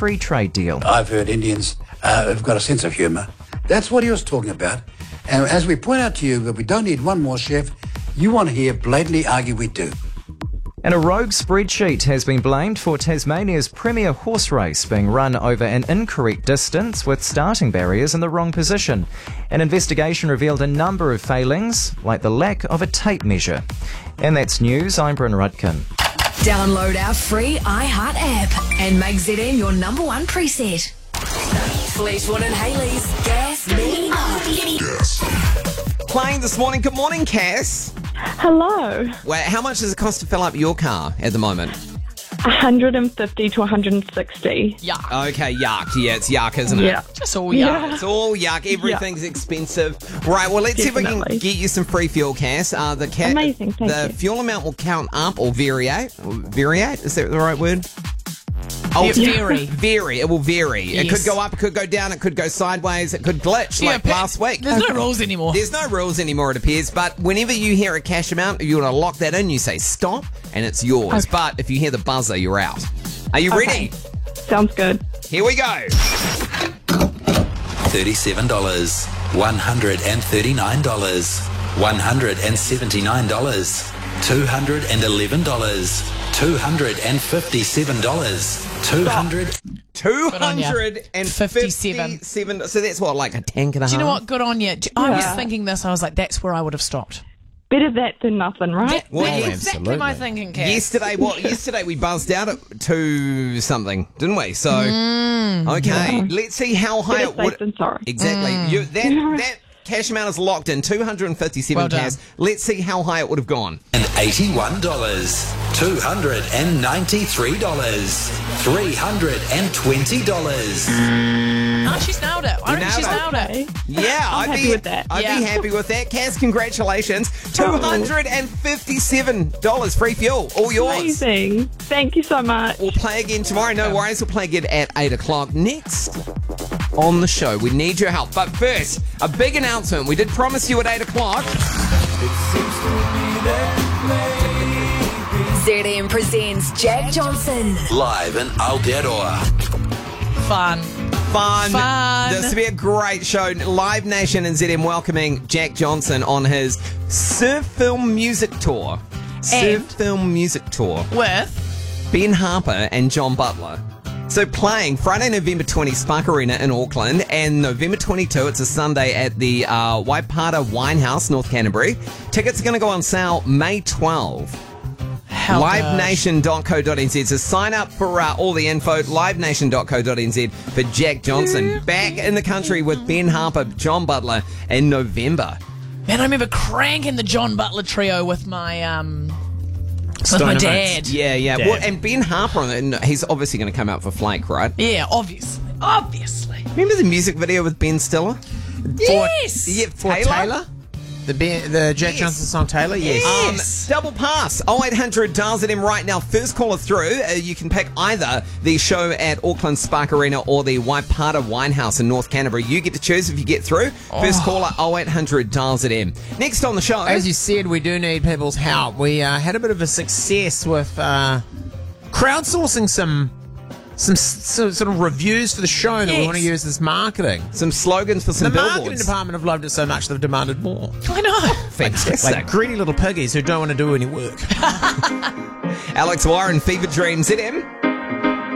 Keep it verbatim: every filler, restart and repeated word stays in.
free trade deal. I've heard Indians uh, have got a sense of humour. That's what he was talking about. And as we point out to you that we don't need one more chef, you want to hear blatantly argue we do. And a rogue spreadsheet has been blamed for Tasmania's premier horse race being run over an incorrect distance with starting barriers in the wrong position. An investigation revealed a number of failings, like the lack of a tape measure. And that's news. I'm Bryn Rudkin. Download our free iHeart app and make Z M your number one preset. Fleetwood and Hayley's Gas Me Up. Gas. Playing this morning. Good morning, Cass. Hello. Well, how much does it cost to fill up your car at the moment? one hundred fifty to one hundred sixty. Yuck. Okay, yuck. Yeah, it's yuck, isn't it? Yeah. Just all yuck. Yeah. It's all yuck. Everything's expensive. Right, well, let's see if we can Definitely. get you some free fuel, Cass. Uh, the ca- Amazing, thank The you. fuel amount will count up or variate. Variate? Is that the right word? Oh, vary. Vary. It will vary. It Yes. could go up, it could go down, it could go sideways, it could glitch Yeah, like but last week. There's no rules anymore. There's no rules anymore, it appears, but whenever you hear a cash amount, you want to lock that in, you say stop, and it's yours. Okay. But if you hear the buzzer, you're out. Are you Okay. ready? Sounds good. Here we go. thirty-seven dollars, one hundred thirty-nine dollars, one hundred seventy-nine dollars, two hundred eleven dollars, two hundred fifty-seven dollars, two hundred two on ya. hundred fifty-seven. fifty-seven. So that's what, like a tank and a half? Do you know what? Good on you. I was Yeah. thinking this. I was like, that's where I would have stopped. Better that than nothing, right? That, Well, that's yeah, exactly my thinking, Cass. Yesterday, what? Yesterday we buzzed out at two something, didn't we? So, Mm. okay, let's see how high Better it would. safe than sorry. Exactly. You, that that cash amount is locked in. Two hundred fifty-seven Well done. cash. Let's see how high it would have gone. and eighty-one dollars, two hundred ninety-three dollars, three hundred twenty dollars. Oh, she's nailed it. I reckon nailed she's it. nailed it. Okay. Yeah, I'm I'd happy be with that. I'd Yeah. be happy with that. Cass, congratulations. Two hundred and fifty-seven dollars free fuel, all yours. Amazing. Thank you so much. We'll play again tomorrow. No worries. We'll play again at eight o'clock next on the show. We need your help. But first, a big announcement. We did promise you at eight o'clock. Z M presents Jack Johnson. Live in Aotearoa. Fun. Fun. Fun. This will be a great show. Live Nation and Z M welcoming Jack Johnson on his Surf Film Music Tour. Surf And- Film Music Tour. With Ben Harper and John Butler. So playing Friday, November twentieth, Spark Arena in Auckland, and November twenty-second, it's a Sunday at the uh, Waipata Winehouse, North Canterbury. Tickets are going to go on sale May twelfth. how live gosh. nation dot co dot n z. So sign up for uh, all the info, live nation dot co dot n z for Jack Johnson. Back in the country with Ben Harper, John Butler in November. Man, I remember cranking the John Butler trio with my um with my Stoner dad. mates. Yeah, yeah. Damn. Well, and Ben Harper, and he's obviously going to come out for Flake, right? Yeah, obviously. Obviously. Remember the music video with Ben Stiller? Yes. Yeah, For Taylor? Taylor? The Ben, the Jack Yes. Johnson song Taylor? Yes. Um, double pass. oh eight hundred dials it in right now. First caller through. Uh, you can pick either the show at Auckland Spark Arena or the Waipata Winehouse in North Canterbury. You get to choose if you get through. First caller, oh eight hundred dials it in. Next on the show. As you said, we do need people's help. We uh, had a bit of a success with uh, crowdsourcing some some s- sort of reviews for the show that we Yes. want to use as marketing. some slogans for The some marketing billboards. department have loved it so much they've demanded more. I know. Fantastic. Like greedy little piggies who don't want to do any work. Alex Warren, Fever Dream, Z M.